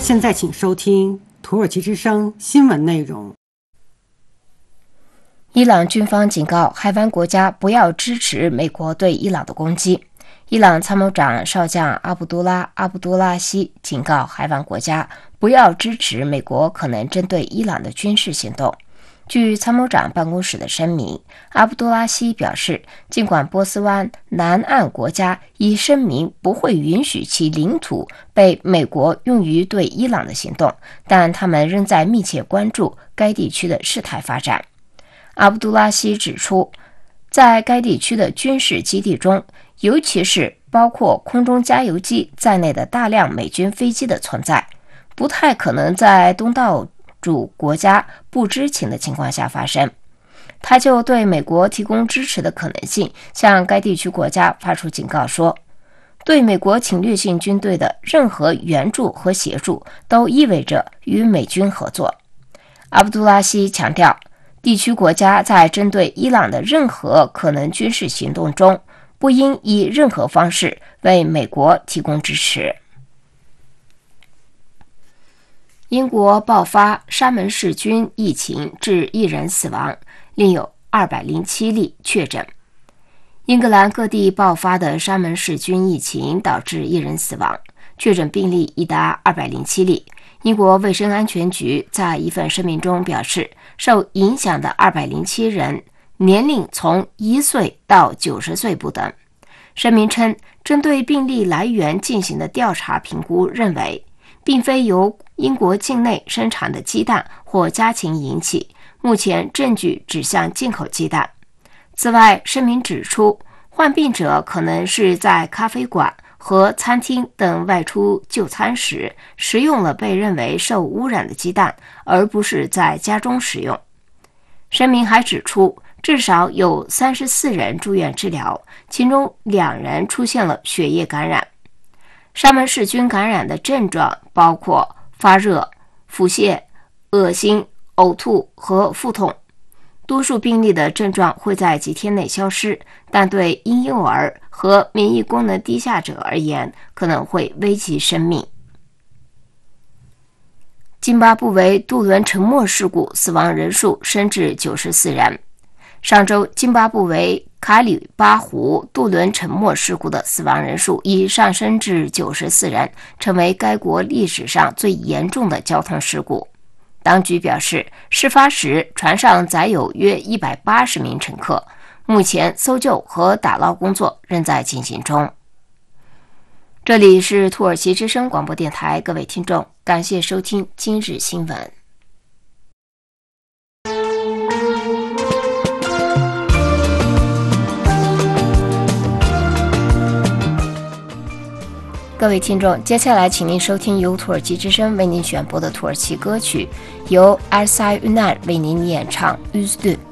现在请收听土耳其之声新闻内容。 伊朗军方警告海湾国家不要支持美国对伊朗的攻击。伊朗参谋长少将阿卜杜拉希警告海湾国家不要支持美国可能针对伊朗的军事行动。据参谋长办公室的声明，阿卜杜拉希表示，尽管波斯湾南岸国家已声明不会允许其领土被美国用于对伊朗的行动，但他们仍在密切关注该地区的事态发展。阿卜杜拉希指出，在该地区的军事基地中，尤其是包括空中加油机在内的大量美军飞机的存在，不太可能在东道主国家不知情的情况下发生。他就对美国提供支持的可能性向该地区国家发出警告说，对美国侵略性军队的任何援助和协助都意味着与美军合作。阿卜杜拉希强调，地区国家在针对伊朗的任何可能军事行动中，不应以任何方式为美国提供支持。英国爆发沙门氏菌疫情，致1人死亡，另有207例确诊。英格兰各地爆发的沙门氏菌疫情导致1人死亡，确诊病例已达207例。英国卫生安全局在一份声明中表示，受影响的207人年龄从1岁到90岁不等。声明称，针对病例来源进行的调查评估认为，并非由英国境内生产的鸡蛋或家禽引起，目前证据指向进口鸡蛋。此外，声明指出，患病者可能是在咖啡馆和餐厅等外出就餐时食用了被认为受污染的鸡蛋，而不是在家中食用。声明还指出，至少有34人住院治疗，其中2人出现了血液感染。沙门氏菌感染的症状包括发热、腹泻、恶心、呕吐和腹痛。多数病例的症状会在几天内消失，但对婴幼儿和免疫功能低下者而言，可能会危及生命。津巴布韦渡轮沉没事故死亡人数升至94人。上周，津巴布韦卡里巴湖渡轮沉没事故的死亡人数已上升至94人，成为该国历史上最严重的交通事故。当局表示，事发时船上载有约180名乘客，目前搜救和打捞工作仍在进行中。这里是土耳其之声广播电台，各位听众，感谢收听今日新闻。各位听众，接下来请您收听由土耳其之声为您选播的土耳其歌曲，由埃塞乌奈为您演唱《Üzdü》。